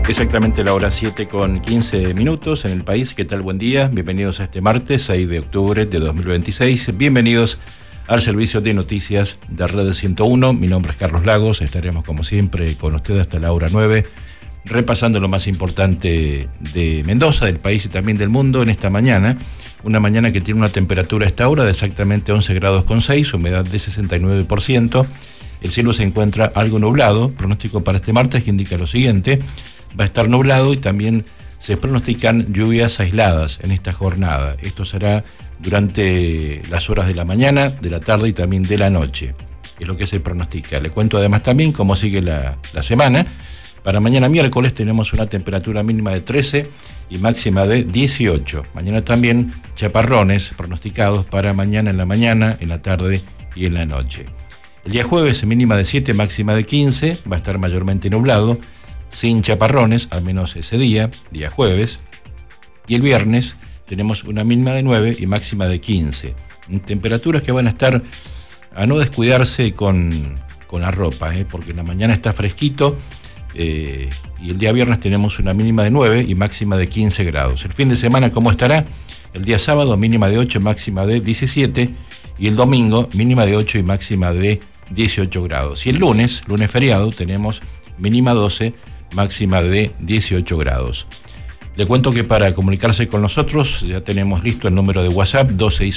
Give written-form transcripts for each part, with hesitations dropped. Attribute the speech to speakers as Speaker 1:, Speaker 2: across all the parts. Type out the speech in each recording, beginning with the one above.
Speaker 1: Exactamente la hora 7:15 en el país. ¿Qué tal? Buen día. Bienvenidos a este martes 6 de octubre de 2026. Bienvenidos al servicio de noticias de Red 101. Mi nombre es Carlos Lagos. Estaremos como siempre con ustedes hasta la hora 9, repasando lo más importante de Mendoza, del país y también del mundo en esta mañana. Una mañana que tiene una temperatura a esta hora de exactamente 11 grados con 6, humedad de 69%. El cielo se encuentra algo nublado. Pronóstico para este martes que indica lo siguiente: va a estar nublado y también se pronostican lluvias aisladas en esta jornada. Esto será durante las horas de la mañana, de la tarde y también de la noche. Es lo que se pronostica. Le cuento además también cómo sigue la semana. Para mañana miércoles tenemos una temperatura mínima de 13 y máxima de 18. Mañana también chaparrones pronosticados para mañana en la mañana, en la tarde y en la noche. El día jueves mínima de 7, máxima de 15. Va a estar mayormente nublado, sin chaparrones, al menos ese día jueves. Y el viernes tenemos una mínima de 9 y máxima de 15. Temperaturas que van a estar a no descuidarse con la ropa, porque en la mañana está fresquito, y el día viernes tenemos una mínima de 9 y máxima de 15 grados. El fin de semana, ¿cómo estará? El día sábado, mínima de 8, máxima de 17, y el domingo, mínima de 8 y máxima de 18 grados. Y el lunes feriado, tenemos mínima 12, máxima de 18 grados. Le cuento que para comunicarse con nosotros ya tenemos listo el número de WhatsApp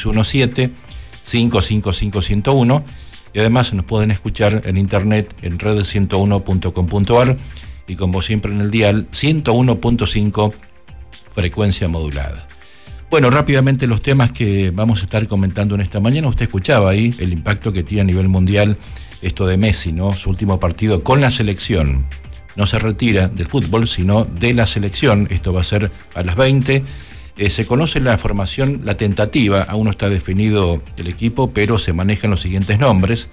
Speaker 1: 2617-555101, y además nos pueden escuchar en internet en red101.com.ar y como siempre en el dial 101.5 frecuencia modulada. Bueno, rápidamente los temas que vamos a estar comentando en esta mañana. Usted escuchaba ahí el impacto que tiene a nivel mundial esto de Messi, ¿no? Su último partido con la selección. No se retira del fútbol, sino de la selección. Esto va a ser a las 20. Se conoce la formación, la tentativa. Aún no está definido el equipo, pero se manejan los siguientes nombres: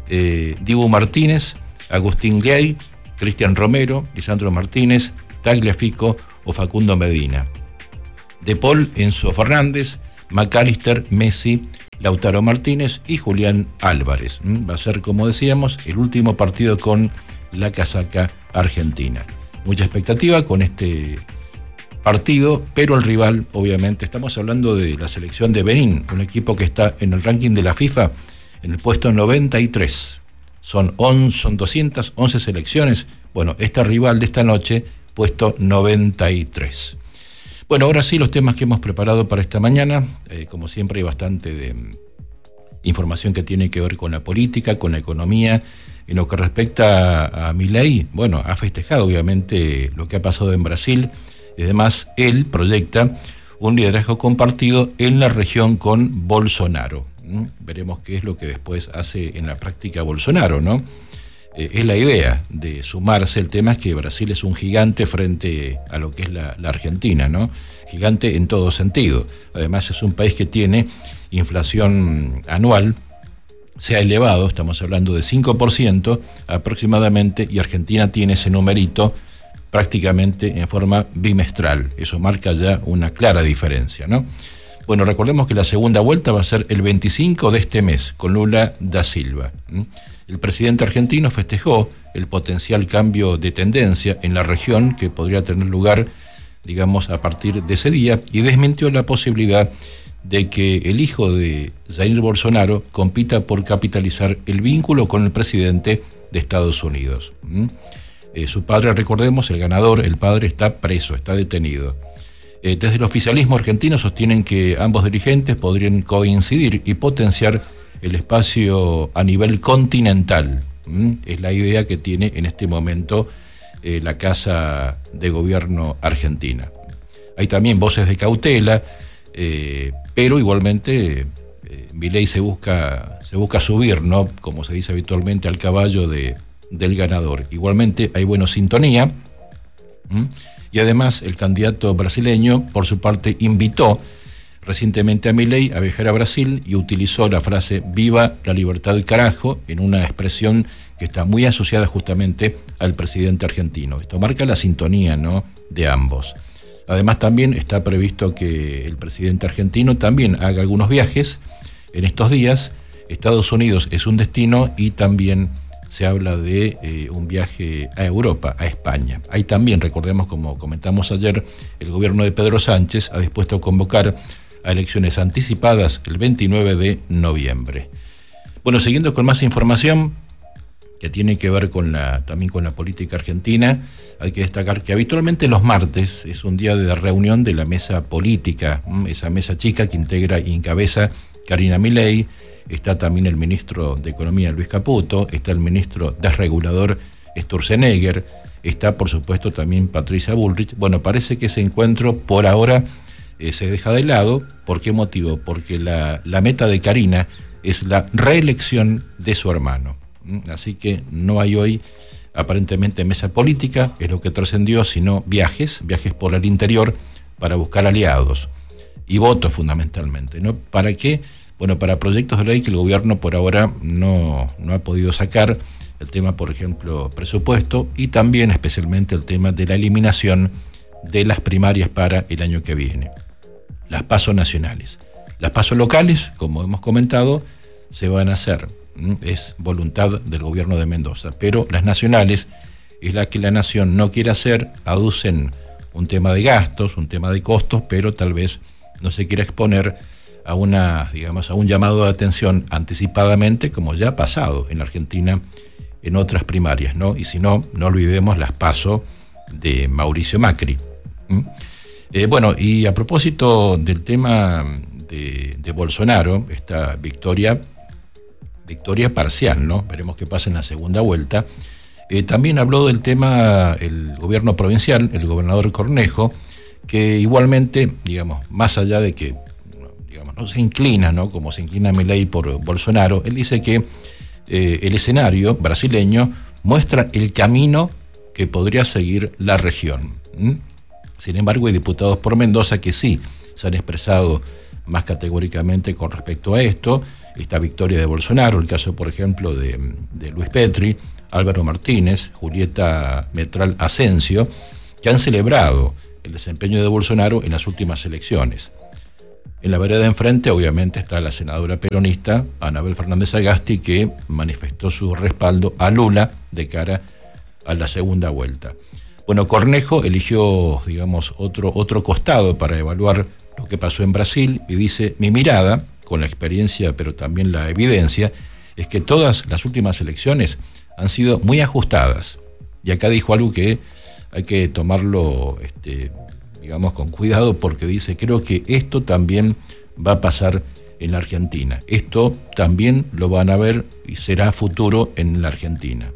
Speaker 1: Dibu Martínez, Agustín Ley, Cristian Romero, Lisandro Martínez, Tagliafico o Facundo Medina. De Paul, Enzo Fernández, McAllister, Messi, Lautaro Martínez y Julián Álvarez. Va a ser, como decíamos, el último partido con la casaca argentina. Mucha expectativa con este partido, pero el rival, obviamente, estamos hablando de la selección de Benín, un equipo que está en el ranking de la FIFA en el puesto 93. Son 211 selecciones. Bueno, este rival de esta noche, puesto 93. Bueno, ahora sí, los temas que hemos preparado para esta mañana. Como siempre, hay bastante de información que tiene que ver con la política, con la economía. En lo que respecta a Milei, bueno, ha festejado obviamente lo que ha pasado en Brasil. Y además, él proyecta un liderazgo compartido en la región con Bolsonaro. Veremos qué es lo que después hace en la práctica Bolsonaro, ¿no? Es la idea de sumarse. El tema es que Brasil es un gigante frente a lo que es la Argentina, ¿no? Gigante en todo sentido. Además, es un país que tiene inflación anual, se ha elevado, estamos hablando de 5% aproximadamente, y Argentina tiene ese numerito prácticamente en forma bimestral. Eso marca ya una clara diferencia, ¿no? Bueno, recordemos que la segunda vuelta va a ser el 25 de este mes, con Lula da Silva. El presidente argentino festejó el potencial cambio de tendencia en la región que podría tener lugar, digamos, a partir de ese día, y desmintió la posibilidad de que el hijo de Jair Bolsonaro compita por capitalizar el vínculo con el presidente de Estados Unidos. Su padre, recordemos, el ganador, el padre, está preso, está detenido. Desde el oficialismo argentino sostienen que ambos dirigentes podrían coincidir y potenciar el espacio a nivel continental. Es la idea que tiene en este momento la Casa de Gobierno argentina. Hay también voces de cautela, pero igualmente Milei se busca subir, ¿no? Como se dice habitualmente, al caballo del ganador. Igualmente hay buena sintonía. Y además el candidato brasileño, por su parte, invitó recientemente a Milei a viajar a Brasil y utilizó la frase "viva la libertad del carajo" en una expresión que está muy asociada justamente al presidente argentino. Esto marca la sintonía, ¿no?, de ambos. Además, también está previsto que el presidente argentino también haga algunos viajes en estos días. Estados Unidos es un destino y también se habla de un viaje a Europa, a España. Ahí también, recordemos, como comentamos ayer, el gobierno de Pedro Sánchez ha dispuesto a convocar a elecciones anticipadas el 29 de noviembre. Bueno, siguiendo con más información que tiene que ver también con la política argentina, hay que destacar que habitualmente los martes es un día de reunión de la mesa política, esa mesa chica que integra y encabeza Karina Milei. Está también el ministro de Economía, Luis Caputo, está el ministro desregulador, Sturzenegger, está por supuesto también Patricia Bullrich. Bueno, parece que ese encuentro por ahora se deja de lado. ¿Por qué motivo? Porque la meta de Karina es la reelección de su hermano. Así que no hay hoy aparentemente mesa política, es lo que trascendió, sino viajes por el interior para buscar aliados y votos fundamentalmente, ¿no? ¿Para qué? Bueno, para proyectos de ley que el gobierno por ahora no ha podido sacar, el tema, por ejemplo, presupuesto, y también especialmente el tema de la eliminación de las primarias para el año que viene. Las PASO nacionales. Las PASO locales, como hemos comentado, se van a hacer. Es voluntad del gobierno de Mendoza, pero las nacionales es la que la nación no quiere hacer, aducen un tema de gastos, un tema de costos, pero tal vez no se quiera exponer a un llamado de atención anticipadamente, como ya ha pasado en la Argentina en otras primarias, ¿no? Y si no, no olvidemos las PASO de Mauricio Macri. Bueno, y a propósito del tema de Bolsonaro, esta victoria parcial, ¿no? Veremos qué pasa en la segunda vuelta. También habló del tema el gobierno provincial, el gobernador Cornejo, que igualmente, más allá de que no se inclina, ¿no?, como se inclina Milei por Bolsonaro, él dice que el escenario brasileño muestra el camino que podría seguir la región. Sin embargo, hay diputados por Mendoza que sí se han expresado más categóricamente con respecto a esto. Esta victoria de Bolsonaro, el caso, por ejemplo, de Luis Petri, Álvaro Martínez, Julieta Metral Asensio, que han celebrado el desempeño de Bolsonaro en las últimas elecciones. En la vereda de enfrente, obviamente, está la senadora peronista Anabel Fernández Agasti, que manifestó su respaldo a Lula de cara a la segunda vuelta. Bueno, Cornejo eligió, otro costado para evaluar lo que pasó en Brasil y dice: mi mirada, con la experiencia pero también la evidencia, es que todas las últimas elecciones han sido muy ajustadas. Y acá dijo algo que hay que tomarlo con cuidado, porque dice: creo que esto también va a pasar en la Argentina. Esto también lo van a ver y será futuro en la Argentina.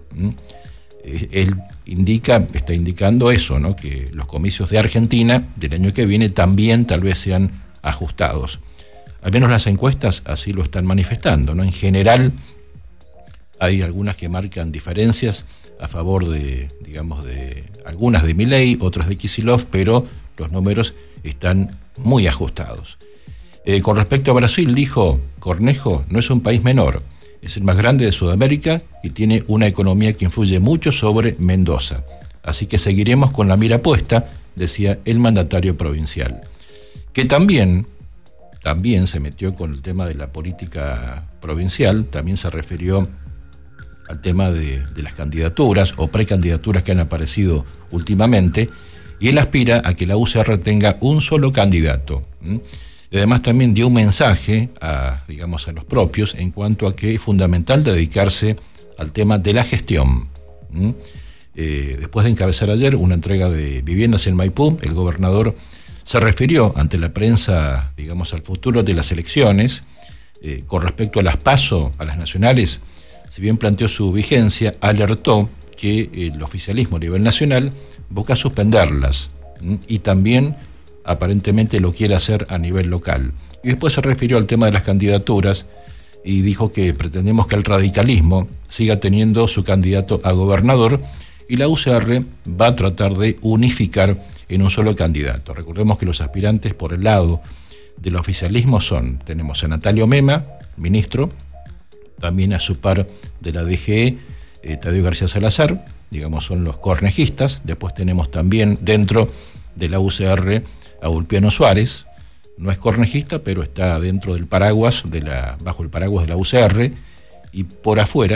Speaker 1: Él está indicando eso, ¿no?, que los comicios de Argentina del año que viene también tal vez sean ajustados. Al menos las encuestas así lo están manifestando, ¿no? En general hay algunas que marcan diferencias a favor de algunas de Milei, otras de Kicillof, pero los números están muy ajustados. Con respecto a Brasil, dijo Cornejo: no es un país menor, es el más grande de Sudamérica y tiene una economía que influye mucho sobre Mendoza. Así que seguiremos con la mira puesta, decía el mandatario provincial, que también se metió con el tema de la política provincial, también se refirió al tema de las candidaturas o precandidaturas que han aparecido últimamente, y él aspira a que la UCR tenga un solo candidato. Y además también dio un mensaje a los propios en cuanto a que es fundamental dedicarse al tema de la gestión. Después de encabezar ayer una entrega de viviendas en Maipú, el gobernador se refirió ante la prensa, al futuro de las elecciones. Con respecto a las PASO, a las nacionales, si bien planteó su vigencia, alertó que el oficialismo a nivel nacional busca suspenderlas y también aparentemente lo quiere hacer a nivel local. Y después se refirió al tema de las candidaturas y dijo que pretendemos que el radicalismo siga teniendo su candidato a gobernador y la UCR va a tratar de unificar en un solo candidato. Recordemos que los aspirantes por el lado del oficialismo tenemos a Natalio Mema, ministro, también a su par de la DGE, Tadeo García Salazar, son los cornejistas. Después tenemos también dentro de la UCR a Ulpiano Suárez, no es cornejista, pero está dentro del paraguas bajo el paraguas de la UCR, y por afuera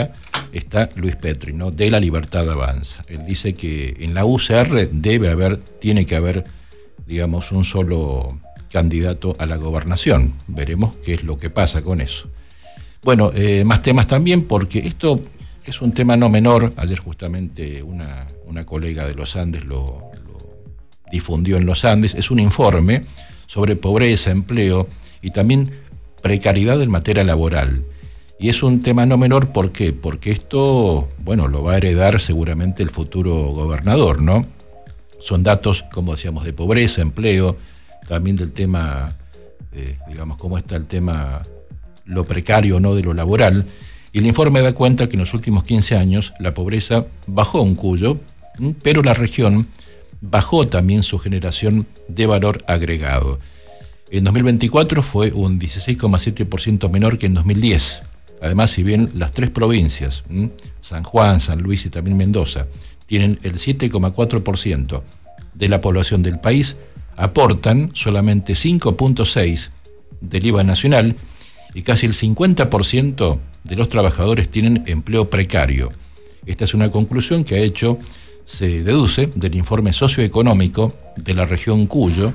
Speaker 1: está Luis Petri, ¿no?, de La Libertad Avanza. Él dice que en la UCR tiene que haber, digamos, un solo candidato a la gobernación. Veremos qué es lo que pasa con eso. Bueno, más temas también, porque esto es un tema no menor. Ayer justamente una colega de los Andes lo difundió en los Andes. Es un informe sobre pobreza, empleo y también precariedad en materia laboral. Y es un tema no menor, ¿por qué? Porque esto, bueno, lo va a heredar seguramente el futuro gobernador, ¿no? Son datos, como decíamos, de pobreza, empleo, también del tema, digamos, cómo está el tema, lo precario, ¿no?, de lo laboral. Y el informe da cuenta que en los últimos 15 años la pobreza bajó en Cuyo, pero la región bajó también su generación de valor agregado. En 2024 fue un 16,7% menor que en 2010. Además, si bien las tres provincias, San Juan, San Luis y también Mendoza, tienen el 7,4% de la población del país, aportan solamente 5,6% del IVA nacional y casi el 50% de los trabajadores tienen empleo precario. Esta es una conclusión que se deduce del informe socioeconómico de la región Cuyo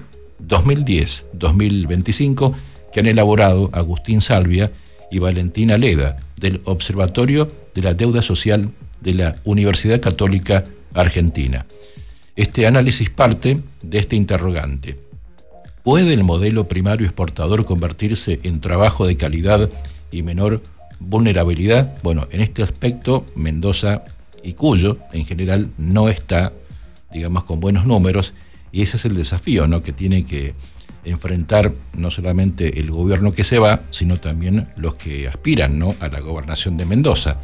Speaker 1: 2010-2025 que han elaborado Agustín Salvia y Valentina Leda del Observatorio de la Deuda Social de la Universidad Católica Argentina. Este análisis parte de este interrogante: ¿puede el modelo primario exportador convertirse en trabajo de calidad y menor vulnerabilidad? Bueno, en este aspecto Mendoza y Cuyo en general no está, digamos, con buenos números, y ese es el desafío, ¿no?, que tiene que enfrentar no solamente el gobierno que se va, sino también los que aspiran, ¿no?, a la gobernación de Mendoza.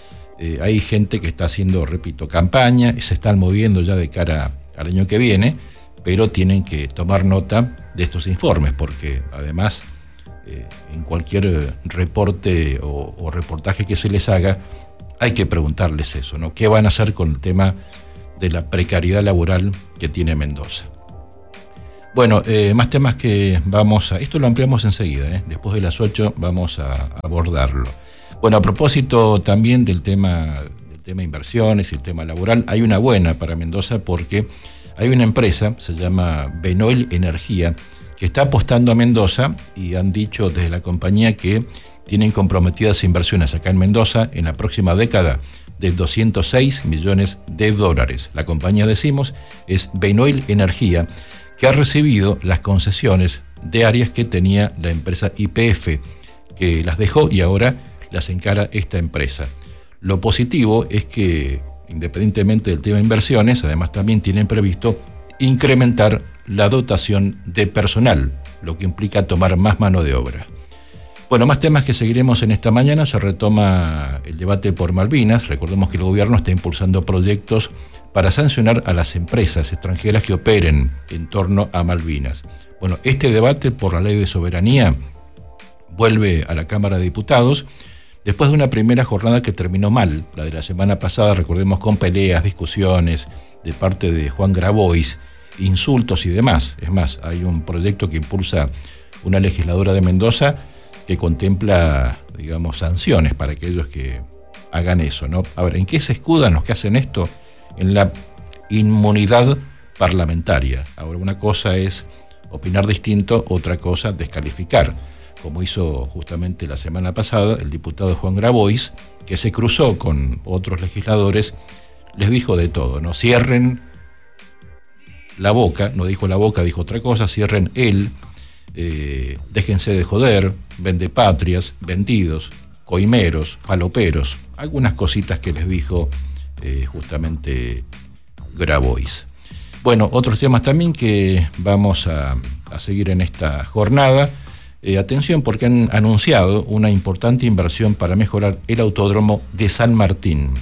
Speaker 1: Hay gente que está haciendo, repito, campaña, y se están moviendo ya de cara al año que viene, pero tienen que tomar nota de estos informes, porque además en cualquier reporte o reportaje que se les haga, hay que preguntarles eso, ¿no? ¿Qué van a hacer con el tema de la precariedad laboral que tiene Mendoza? Bueno, más temas que esto lo ampliamos enseguida, después de las 8 vamos a abordarlo. Bueno, a propósito también del tema inversiones y el tema laboral, hay una buena para Mendoza, porque hay una empresa, se llama Benoil Energía, que está apostando a Mendoza, y han dicho desde la compañía que tienen comprometidas inversiones acá en Mendoza en la próxima década de $206 millones. La compañía, decimos, es Benoil Energía, que ha recibido las concesiones de áreas que tenía la empresa YPF, que las dejó y ahora las encara esta empresa. Lo positivo es que, independientemente del tema de inversiones, además también tienen previsto incrementar la dotación de personal, lo que implica tomar más mano de obra. Bueno, más temas que seguiremos en esta mañana. Se retoma el debate por Malvinas. Recordemos que el gobierno está impulsando proyectos para sancionar a las empresas extranjeras que operen en torno a Malvinas. Bueno, este debate por la ley de soberanía vuelve a la Cámara de Diputados después de una primera jornada que terminó mal, la de la semana pasada, recordemos, con peleas, discusiones de parte de Juan Grabois, insultos y demás. Es más, hay un proyecto que impulsa una legisladora de Mendoza que contempla, digamos, sanciones para aquellos que hagan eso, ¿no? A ver, ¿en qué se escudan los que hacen esto? En la inmunidad parlamentaria. Ahora, una cosa es opinar distinto, otra cosa descalificar, como hizo justamente la semana pasada el diputado Juan Grabois, que se cruzó con otros legisladores, les dijo de todo, ¿no? Cierren la boca, no dijo la boca, dijo otra cosa, cierren déjense de joder, vendepatrias, vendidos, coimeros, faloperos, algunas cositas que les dijo justamente Grabois. Bueno, otros temas también que vamos a seguir en esta jornada. Atención, porque han anunciado una importante inversión para mejorar el autódromo de San Martín.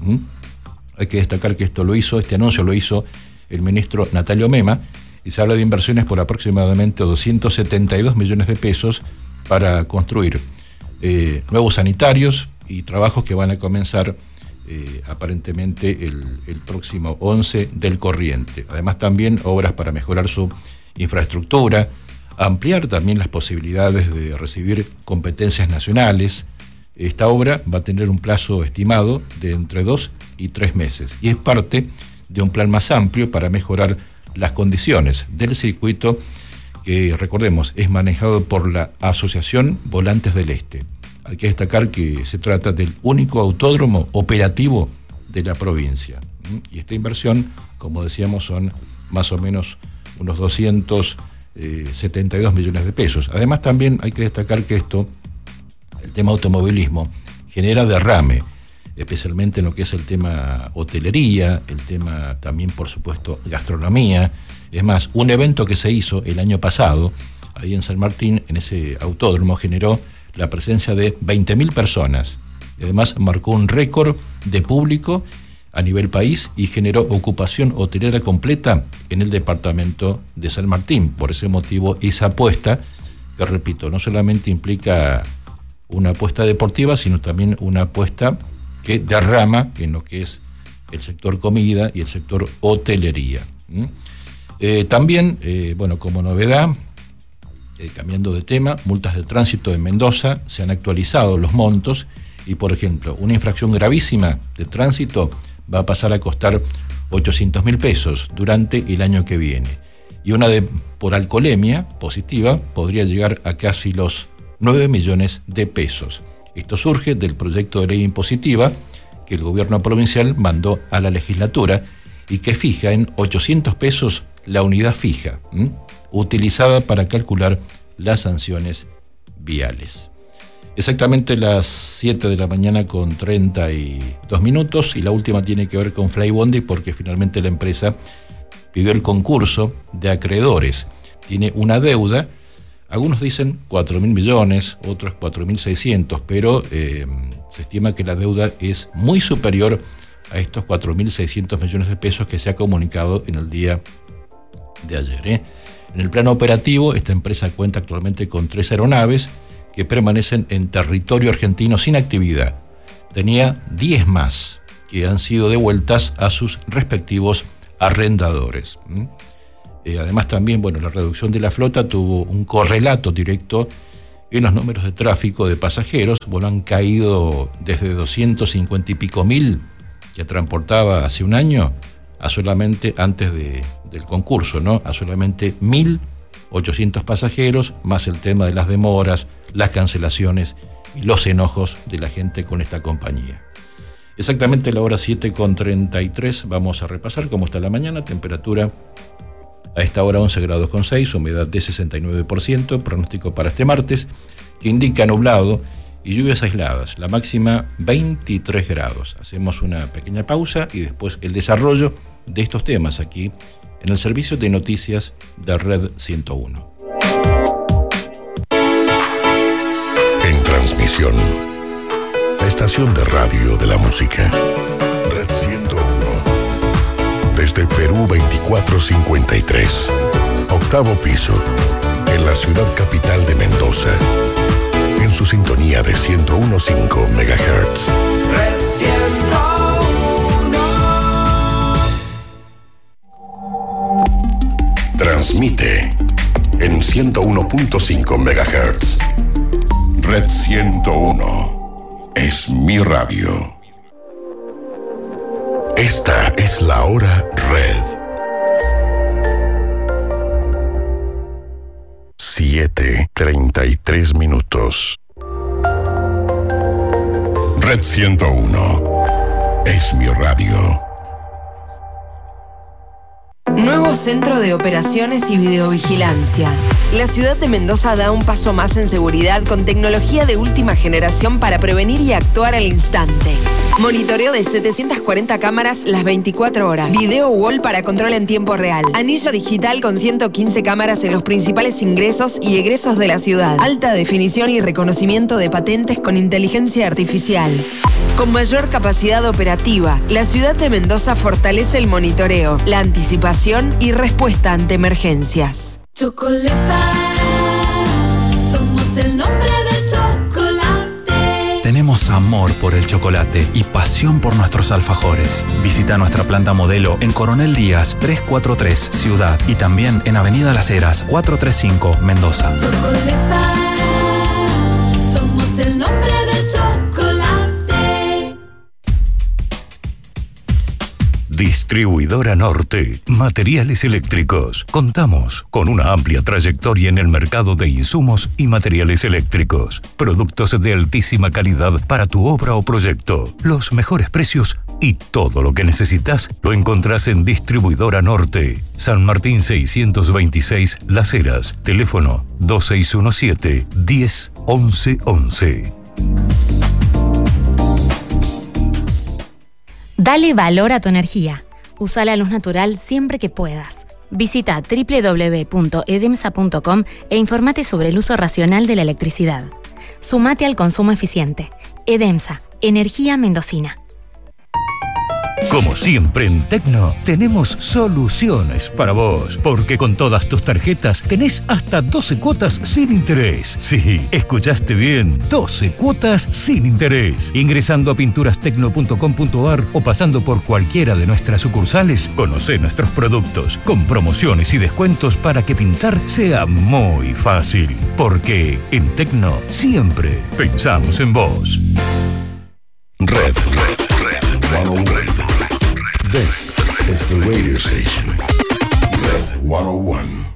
Speaker 1: Hay que destacar que este anuncio lo hizo el ministro Natalio Mema, y se habla de inversiones por aproximadamente 272 millones de pesos para construir nuevos sanitarios y trabajos que van a comenzar aparentemente el próximo 11 del corriente. Además, también obras para mejorar su infraestructura, ampliar también las posibilidades de recibir competencias nacionales, Esta obra va a tener un plazo estimado de entre 2 y 3 meses y es parte de un plan más amplio para mejorar las condiciones del circuito que, recordemos, es manejado por la Asociación Volantes del Este. Hay que destacar que se trata del único autódromo operativo de la provincia. Y esta inversión, como decíamos, son más o menos unos 272 millones de pesos. Además, también hay que destacar que el tema automovilismo, genera derrame, especialmente en lo que es el tema hotelería, el tema también, por supuesto, gastronomía. Es más, un evento que se hizo el año pasado, ahí en San Martín, en ese autódromo, generó la presencia de 20.000 personas. Y además marcó un récord de público a nivel país y generó ocupación hotelera completa en el departamento de San Martín. Por ese motivo, esa apuesta, que repito, no solamente implica una apuesta deportiva, sino también una apuesta que derrama en lo que es el sector comida y el sector hotelería. También, como novedad, cambiando de tema, multas de tránsito en Mendoza, se han actualizado los montos y, por ejemplo, una infracción gravísima de tránsito va a pasar a costar 800.000 pesos durante el año que viene. Y una por alcoholemia positiva podría llegar a casi los 9 millones de pesos. Esto surge del proyecto de ley impositiva que el gobierno provincial mandó a la legislatura y que fija en 800 pesos la unidad fija, utilizada para calcular las sanciones viales. Exactamente las 7 de la mañana con 32 minutos y la última tiene que ver con Flybondi porque finalmente la empresa pidió el concurso de acreedores. Tiene una deuda, algunos dicen 4.000 millones, otros 4.600, pero se estima que la deuda es muy superior a estos 4.600 millones de pesos que se ha comunicado en el día de ayer. En el plano operativo, esta empresa cuenta actualmente con 3 aeronaves que permanecen en territorio argentino sin actividad. Tenía 10 más que han sido devueltas a sus respectivos arrendadores. Además también, la reducción de la flota tuvo un correlato directo en los números de tráfico de pasajeros. Han caído desde 250 y pico mil que transportaba hace un año a solamente, antes del concurso, a solamente 1.800 pasajeros, más el tema de las demoras, las cancelaciones y los enojos de la gente con esta compañía. Exactamente a la hora 7:33 vamos a repasar cómo está la mañana. Temperatura a esta hora 11 grados con 6, humedad de 69%, pronóstico para este martes que indica nublado y lluvias aisladas, la máxima 23 grados. Hacemos una pequeña pausa y después el desarrollo de estos temas aquí en el servicio de noticias de Red 101.
Speaker 2: En transmisión, la estación de radio de la música, Red 101. Desde Perú 2453, octavo piso, en la ciudad capital de Mendoza, en su sintonía de 101.5 MHz.
Speaker 3: Red 101.
Speaker 2: Transmite en 101.5 MHz. Red 101 es mi radio. Esta es la hora Red. 7:33 minutos. Red 101 es mi radio.
Speaker 4: Nuevo Centro de Operaciones y Videovigilancia. La ciudad de Mendoza da un paso más en seguridad con tecnología de última generación para prevenir y actuar al instante. Monitoreo de 740 cámaras las 24 horas. Video wall para control en tiempo real. Anillo digital con 115 cámaras en los principales ingresos y egresos de la ciudad. Alta definición y reconocimiento de patentes con inteligencia artificial. Con mayor capacidad operativa, la ciudad de Mendoza fortalece el monitoreo, la anticipación y respuesta ante emergencias.
Speaker 5: Chocolata, somos el nombre del chocolate.
Speaker 6: Tenemos amor por el chocolate y pasión por nuestros alfajores. Visita nuestra planta modelo en Coronel Díaz 343 Ciudad y también en Avenida Las Heras 435 Mendoza.
Speaker 5: Chocolata, somos el nombre del chocolate.
Speaker 2: Distribuidora Norte, materiales eléctricos. Contamos con una amplia trayectoria en el mercado de insumos y materiales eléctricos. Productos de altísima calidad para tu obra o proyecto. Los mejores precios y todo lo que necesitas lo encontrás en Distribuidora Norte. San Martín 626 Las Heras. Teléfono 2617 10 11 11.
Speaker 7: Dale valor a tu energía. Usa la luz natural siempre que puedas. Visita www.edemsa.com e informate sobre el uso racional de la electricidad. Sumate al consumo eficiente. Edemsa, energía mendocina.
Speaker 2: Como siempre en Tecno, tenemos soluciones para vos, porque con todas tus tarjetas tenés hasta 12 cuotas sin interés. Sí, escuchaste bien, 12 cuotas sin interés. Ingresando a pinturastecno.com.ar o pasando por cualquiera de nuestras sucursales, conocé nuestros productos, con promociones y descuentos para que pintar sea muy fácil. Porque en Tecno siempre pensamos en vos. Red. This is the radio station. Red 101.